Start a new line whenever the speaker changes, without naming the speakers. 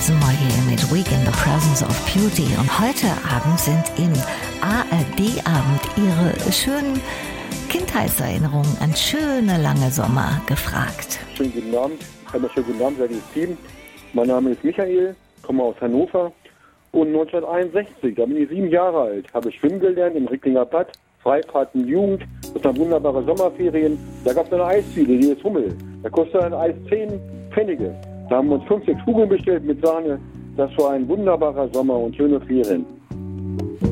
Jason Moyer mit Week in the Presence of Beauty. Und heute Abend sind im ARD-Abend Ihre schönen Kindheitserinnerungen an schöne lange Sommer gefragt.
Schönen guten Abend, schönen guten Abend, sehr liebes Team. Mein Name ist Michael, komme aus Hannover und 1961, da bin ich 7 Jahre alt, habe schwimmen gelernt im Ricklinger Bad, Freifahrten Jugend, das waren wunderbare Sommerferien. Da gab es eine Eisdiele, die ist Hummel, da kostete ein Eis 10 Pfennige. Da haben wir uns 5, 6 Kugeln bestellt mit Sahne. Das war ein wunderbarer Sommer und schöne Ferien.